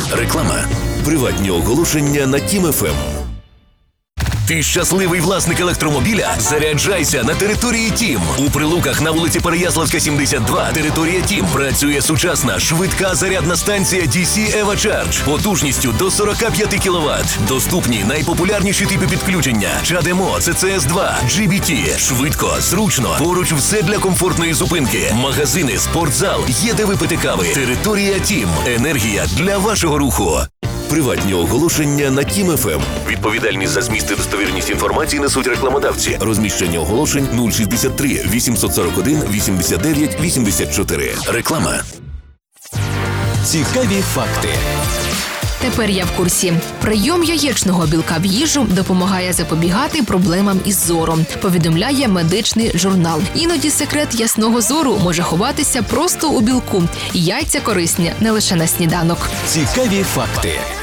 Реклама. Приватні оголошення на Тім ФМ. Ти щасливий власник електромобіля? Заряджайся на території Тім. У Прилуках на вулиці Переяславська, 72, територія Тім, працює сучасна, швидка зарядна станція DC EVA Charge потужністю до 45 кВт. Доступні найпопулярніші типи підключення: CHAdeMO, CCS2, GBT. Швидко, зручно, поруч все для комфортної зупинки. Магазини, спортзал, є де випити кави. Територія Тім. Енергія для вашого руху. Приватні оголошення на Тім ФМ. Відповідальність за зміст і достовірність інформації несуть рекламодавці. Розміщення оголошень 063 841 89 84. Реклама. Цікаві факти. Тепер я в курсі. Прийом яєчного білка в їжу допомагає запобігати проблемам із зором, повідомляє медичний журнал. Іноді секрет ясного зору може ховатися просто у білку. Яйця корисні не лише на сніданок. Цікаві факти.